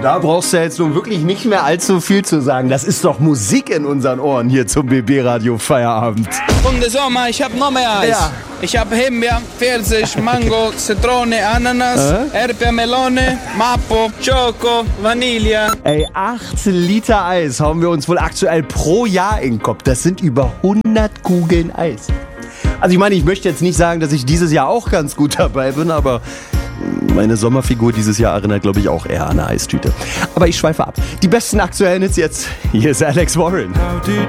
da brauchst du ja jetzt nun wirklich nicht mehr allzu viel zu sagen. Das ist doch Musik in unseren Ohren hier zum BB-Radio Feierabend. Und Sommer, ich hab noch mehr Eis. Ja. Ich hab Himbeer, Pfirsich, Mango, Zitrone, Ananas, Erdbeermelone, Mapo, Choco, Vanille. Ey, 8 Liter Eis hauen wir uns wohl aktuell pro Jahr in den Kopf. Das sind über 100 Kugeln Eis. Also ich meine, ich möchte jetzt nicht sagen, dass ich dieses Jahr auch ganz gut dabei bin, aber meine Sommerfigur dieses Jahr erinnert, glaube ich, auch eher an eine Eistüte. Aber ich schweife ab. Die besten aktuellen Hits jetzt. Hier ist Alex Warren. How did